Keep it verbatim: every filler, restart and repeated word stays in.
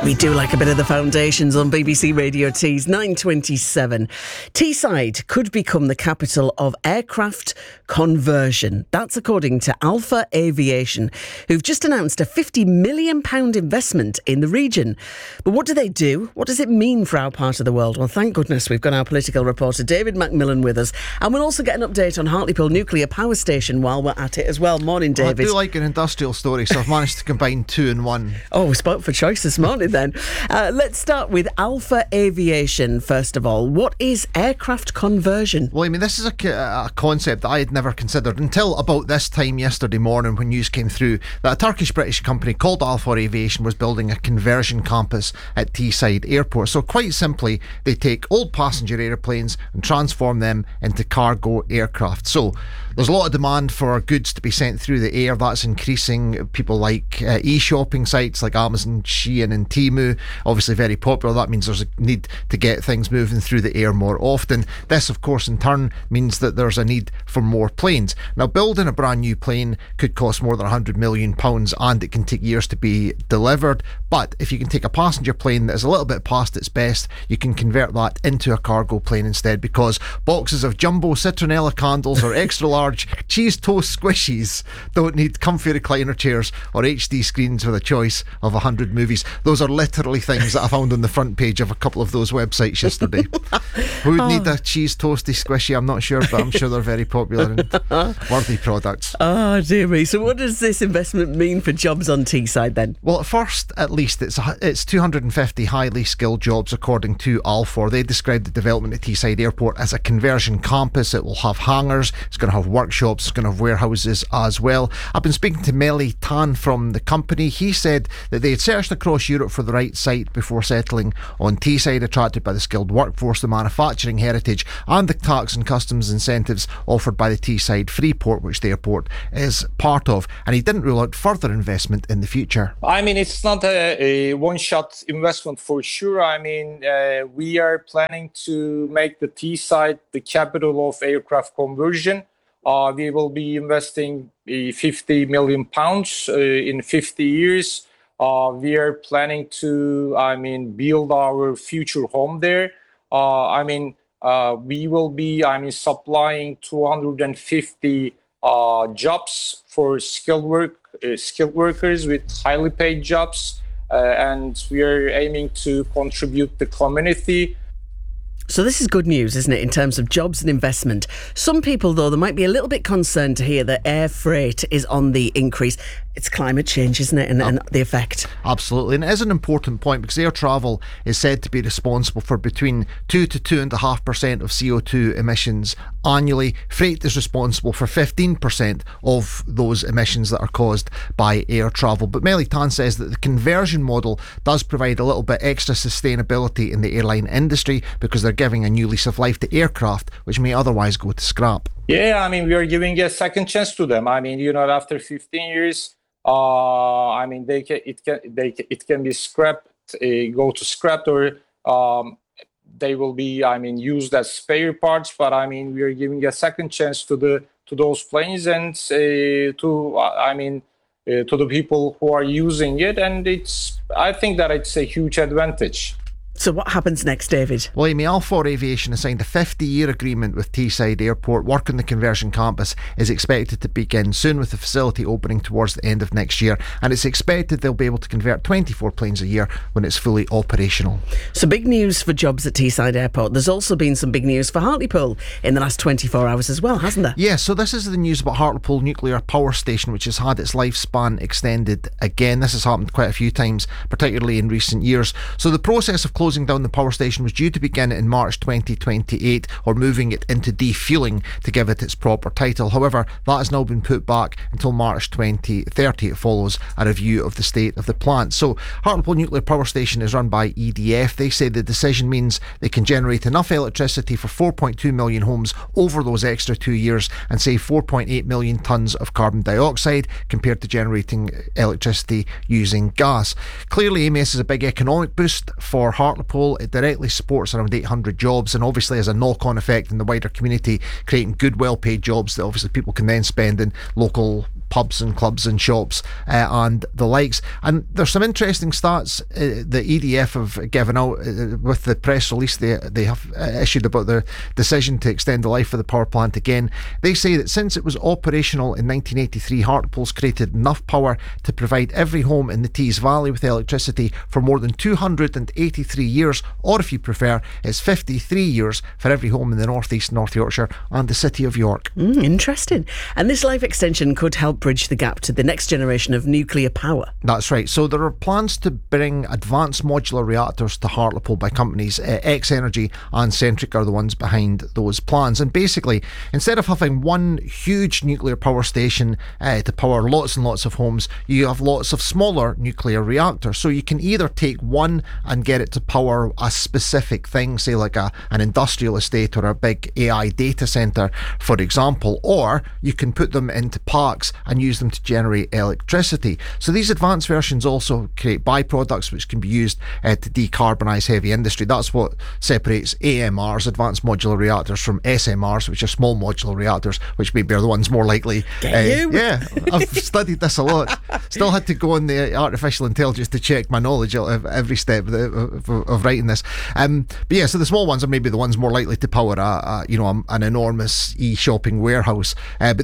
We do like a bit of the foundations on B B C Radio Tees. nine twenty-seven. Teesside could become the capital of aircraft conversion. That's according to Alpha Aviation, who've just announced a fifty million pounds investment in the region. But what do they do? What does it mean for our part of the world? Well, thank goodness we've got our political reporter David Macmillan with us. And we'll also get an update on Hartlepool Nuclear Power Station while we're at it as well. Morning, David. Well, I do like an industrial story, so I've managed to combine two in one. Oh, we spoke for choice this morning then. Uh, let's start with Alpha Aviation, first of all. What is aircraft conversion? Well, I mean, this is a, a concept that I had never considered until about this time yesterday morning when news came through that a Turkish-British company called Alpha Aviation was building a conversion campus at Teesside Airport. So quite simply, they take old passenger airplanes and transform them into cargo aircraft. So there's a lot of demand for goods to be sent through the air. That's increasing. People like uh, e-shopping sites like Amazon, Shein and Temu, obviously very popular. That means there's a need to get things moving through the air more often. This, of course, in turn means that there's a need for more planes. Now, building a brand new plane could cost more than one hundred million pounds and it can take years to be delivered. But if you can take a passenger plane that is a little bit past its best, you can convert that into a cargo plane instead, because boxes of jumbo citronella candles or extra large cheese toast squishies don't need comfy recliner chairs or H D screens with a choice of one hundred movies. Those are literally things that I found on the front page of a couple of those websites yesterday. Who would oh. need a cheese toasty squishy? I'm not sure, but I'm sure they're very popular and worthy products. Oh dear me. So what does this investment mean for jobs on Teesside then? Well, at first, at least, it's it's two hundred fifty highly skilled jobs according to Alfor. They described the development at Teesside Airport as a conversion campus. It will have hangars, it's going to have workshops, it's going to have warehouses as well. I've been speaking to Melly Tan from the company. He said that they had searched across Europe for the right site before settling on Teesside, attracted by the skilled workforce, the manufacturing heritage and the tax and customs incentives offered by the Teesside Freeport, which the airport is part of. And he didn't rule out further investment in the future. I mean, it's not a, a one-shot investment for sure. I mean, uh, we are planning to make the Teesside the capital of aircraft conversion. Uh, we will be investing uh, fifty million pounds uh, in fifty years. Uh, we are planning to, I mean, build our future home there. Uh, I mean, uh, we will be, I mean, supplying two hundred fifty uh, jobs for skilled work, uh, skilled workers with highly paid jobs, uh, and we are aiming to contribute the community. So this is good news, isn't it, in terms of jobs and investment? Some people, though, they might be a little bit concerned to hear that air freight is on the increase. It's climate change, isn't it, and, and the effect? Absolutely, and it is an important point because air travel is said to be responsible for between two to two and a half percent of C O two emissions annually. Freight is responsible for fifteen percent of those emissions that are caused by air travel. But Melly Tan says that the conversion model does provide a little bit extra sustainability in the airline industry because they're giving a new lease of life to aircraft which may otherwise go to scrap. Yeah, I mean, we are giving a second chance to them. I mean, you know, after fifteen years, uh, I mean, they can, it can they can, it can be scrapped, uh, go to scrapped, or um, they will be, I mean, used as spare parts. But I mean, we are giving a second chance to the to those planes and uh, to, uh, I mean, uh, to the people who are using it, and it's, I think that it's a huge advantage. So what happens next, David? Well, Amy, Alfor Aviation has signed a fifty-year agreement with Teesside Airport. Work on the conversion campus is expected to begin soon, with the facility opening towards the end of next year. And it's expected they'll be able to convert twenty-four planes a year when it's fully operational. So big news for jobs at Teesside Airport. There's also been some big news for Hartlepool in the last twenty-four hours as well, hasn't there? Yes, yeah, so this is the news about Hartlepool Nuclear Power Station, which has had its lifespan extended again. This has happened quite a few times, particularly in recent years. So the process of closing down the power station was due to begin in March twenty twenty-eight, or moving it into defueling to give it its proper title. However, that has now been put back until March twenty thirty. It follows a review of the state of the plant. So Hartlepool Nuclear Power Station is run by E D F. They say the decision means they can generate enough electricity for four point two million homes over those extra two years and save four point eight million tonnes of carbon dioxide compared to generating electricity using gas. Clearly, Amy, this is a big economic boost for Hartlepool. It directly supports around eight hundred jobs and obviously has a knock-on effect in the wider community, creating good, well-paid jobs that obviously people can then spend in local pubs and clubs and shops uh, and the likes. And there's some interesting stats uh, the E D F have given out uh, with the press release they, they have uh, issued about their decision to extend the life of the power plant again. They say that since it was operational in nineteen eighty-three, Hartlepool's created enough power to provide every home in the Tees Valley with electricity for more than two hundred eighty-three years, or if you prefer, it's fifty-three years for every home in the North East, North Yorkshire and the City of York. Mm, interesting. And this life extension could help bridge the gap to the next generation of nuclear power. That's right. So there are plans to bring advanced modular reactors to Hartlepool by companies. Uh, X-Energy and Centric are the ones behind those plans. And basically, instead of having one huge nuclear power station uh, to power lots and lots of homes, you have lots of smaller nuclear reactors. So you can either take one and get it to power a specific thing, say like a an industrial estate or a big A I data centre, for example, or you can put them into parks and use them to generate electricity. So these advanced versions also create byproducts which can be used uh, to decarbonise heavy industry. That's what separates A M Rs, advanced modular reactors, from S M Rs, which are small modular reactors, which maybe are the ones more likely. Get uh, you? Yeah, I've studied this a lot. Still had to go on the artificial intelligence to check my knowledge of every step of, of, of writing this. Um, but yeah, so the small ones are maybe the ones more likely to power a, a you know a, an enormous e-shopping warehouse. Uh, but